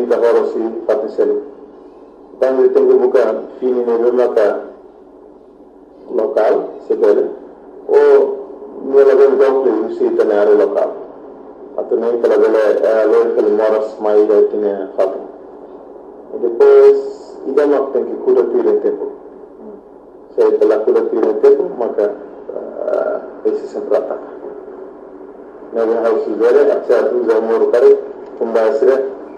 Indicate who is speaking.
Speaker 1: ta horo si fatti seli tangi tengu buka fini ne bemaka lokal sebele o nela ben dokle usi tanare lokal atau nem kala bele loy kala moras mai da tine fatu depois idama tem que cuidar do tempo se ela cuida do tempo maka esse sempre ataca na hausa zere a tsaya tu zamuru kare kun ba sire